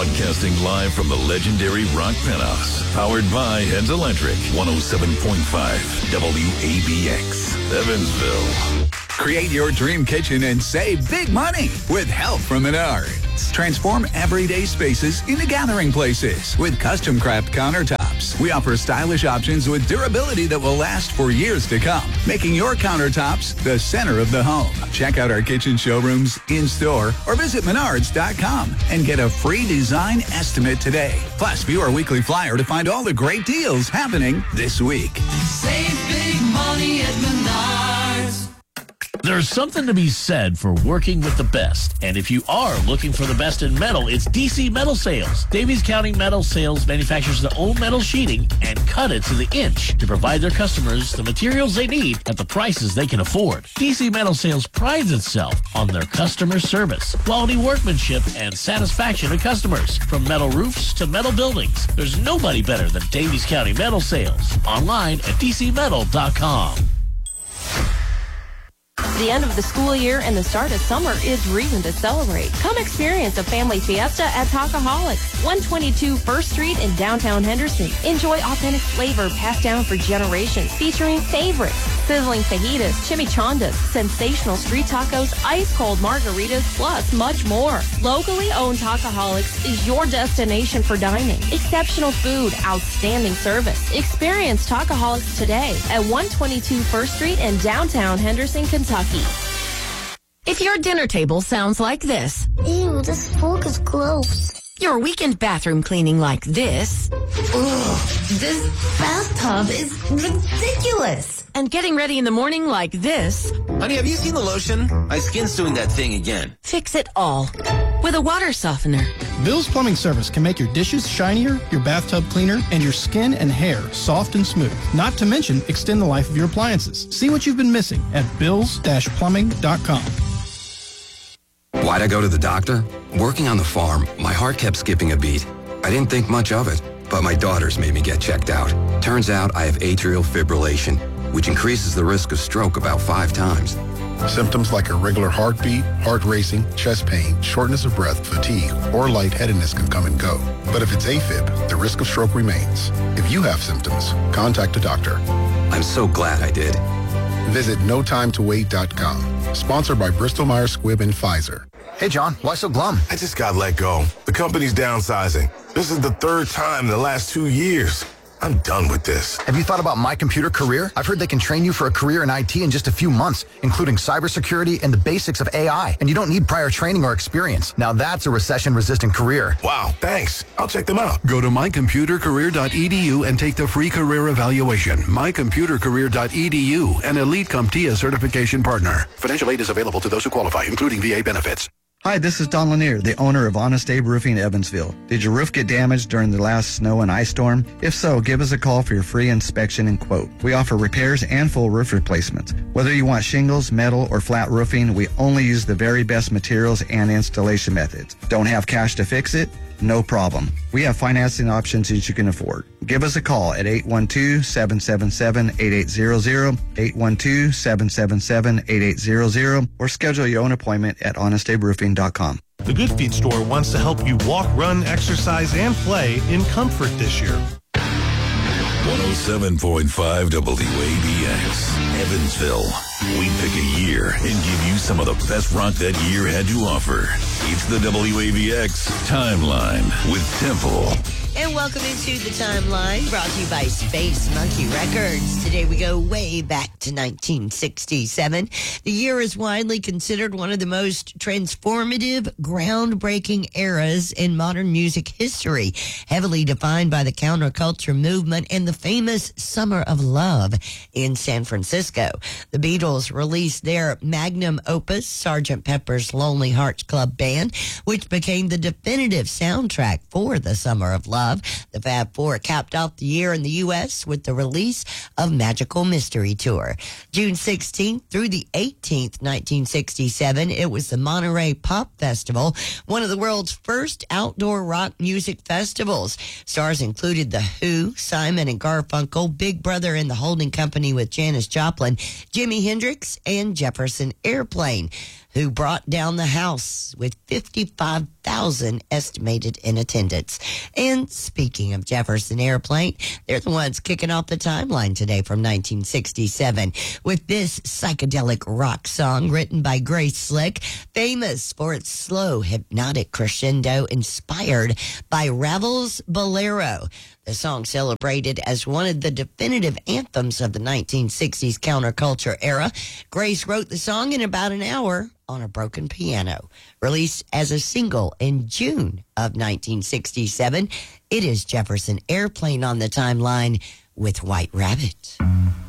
Broadcasting live from the legendary Rock Penthouse. Powered by Heads Electric. 107.5 WABX. Evansville. Create your dream kitchen and save big money with help from Menards. Transform everyday spaces into gathering places with custom craft countertops. We offer stylish options with durability that will last for years to come, making your countertops the center of the home. Check out our kitchen showrooms in-store or visit Menards.com and get a free design estimate today. Plus, view our weekly flyer to find all the great deals happening this week. Save big money at Menards. There's something to be said for working with the best. And if you are looking for the best in metal, it's DC Metal Sales. Davies County Metal Sales manufactures their own metal sheeting and cut it to the inch to provide their customers the materials they need at the prices they can afford. DC Metal Sales prides itself on their customer service, quality workmanship, and satisfaction of customers. From metal roofs to metal buildings, there's nobody better than Davies County Metal Sales. Online at dcmetal.com. The end of the school year and the start of summer is reason to celebrate. Come experience a family fiesta at Talkaholics, 122 First Street in downtown Henderson. Enjoy authentic flavor passed down for generations, featuring favorites, sizzling fajitas, chimichangas, sensational street tacos, ice-cold margaritas, plus much more. Locally owned Talkaholics is your destination for dining. Exceptional food, outstanding service. Experience Talkaholics today at 122 First Street in downtown Henderson, Kentucky. If your dinner table sounds like this. Ew, this fork is gross. Your weekend bathroom cleaning like this. Ugh, this bathtub is ridiculous. And getting ready in the morning like this. Honey, have you seen the lotion? My skin's doing that thing again. Fix it all with a water softener. Bill's Plumbing Service can make your dishes shinier, your bathtub cleaner, and your skin and hair soft and smooth. Not to mention, extend the life of your appliances. See what you've been missing at bills-plumbing.com. Why'd I go to the doctor? Working on the farm, my heart kept skipping a beat. I didn't think much of it, but my daughters made me get checked out. Turns out I have atrial fibrillation, which increases the risk of stroke about 5 times. Symptoms like irregular heartbeat, heart racing, chest pain, shortness of breath, fatigue, or lightheadedness can come and go. But if it's AFib, the risk of stroke remains. If you have symptoms, contact a doctor. I'm so glad I did. Visit notimetowait.com. Sponsored by Bristol-Myers Squibb and Pfizer. Hey, John, why so glum? I just got let go. The company's downsizing. This is the 3rd time in the last 2 years. I'm done with this. Have you thought about My Computer Career? I've heard they can train you for a career in IT in just a few months, including cybersecurity and the basics of AI. And you don't need prior training or experience. Now that's a recession-resistant career. Wow, thanks. I'll check them out. Go to mycomputercareer.edu and take the free career evaluation. Mycomputercareer.edu, an Elite CompTIA certification partner. Financial aid is available to those who qualify, including VA benefits. Hi, this is Don Lanier, the owner of Honest Abe Roofing Evansville. Did your roof get damaged during the last snow and ice storm? If so, give us a call for your free inspection and quote. We offer repairs and full roof replacements. Whether you want shingles, metal, or flat roofing, we only use the very best materials and installation methods. Don't have cash to fix it? No problem. We have financing options that you can afford. Give us a call at 812-777-8800, 812-777-8800, or schedule your own appointment at honestaberoofing.com. The Good Feet store wants to help you walk, run, exercise, and play in comfort this year. 107.5 WABX, Evansville. We pick a year and give you some of the best rock that year had to offer. It's the WABX Timeline with Temple. And welcome into the Timeline, brought to you by Space Monkey Records. Today we go way back to 1967. The year is widely considered one of the most transformative, groundbreaking eras in modern music history, heavily defined by the counterculture movement and the famous Summer of Love in San Francisco. The Beatles released their magnum opus, Sgt. Pepper's Lonely Hearts Club Band, which became the definitive soundtrack for the Summer of Love. The Fab Four capped off the year in the U.S. with the release of Magical Mystery Tour. June 16th through the 18th, 1967, it was the Monterey Pop Festival, one of the world's first outdoor rock music festivals. Stars included The Who, Simon and Garfunkel, Big Brother and the Holding Company with Janis Joplin, Jimi Hendrix, and Jefferson Airplane. who brought down the house with 55,000 estimated in attendance. And speaking of Jefferson Airplane, they're the ones kicking off the timeline today from 1967 with this psychedelic rock song written by Grace Slick, famous for its slow, hypnotic crescendo inspired by Ravel's Bolero. The song celebrated as one of the definitive anthems of the 1960s counterculture era. Grace wrote the song in about an hour on a broken piano. Released as a single in June of 1967, it is Jefferson Airplane on the timeline with White Rabbit.